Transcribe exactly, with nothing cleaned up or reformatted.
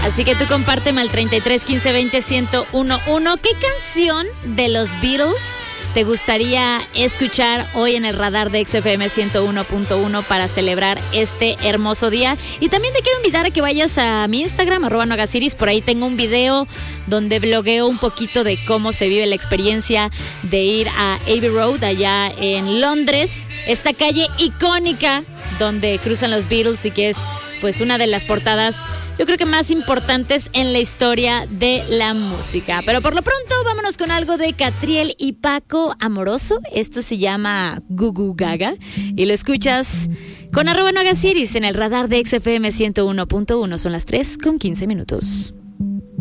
Así que tú compárteme al treinta y tres quince veinte ciento uno uno. ¿Qué canción de los Beatles te gustaría escuchar hoy en el radar de X F M ciento uno punto uno para celebrar este hermoso día? Y también te quiero invitar a que vayas a mi Instagram, arroba Nogasiris. Por ahí tengo un video donde blogueo un poquito de cómo se vive la experiencia de ir a Abbey Road allá en Londres, esta calle icónica donde cruzan los Beatles y que es pues una de las portadas, yo creo que más importantes en la historia de la música. Pero por lo pronto, vámonos con algo de Catriel y Paco Amoroso. Esto se llama Gugu Gaga y lo escuchas con arroba Nogasiris en el radar de X F M ciento uno punto uno. Son las tres con quince minutos.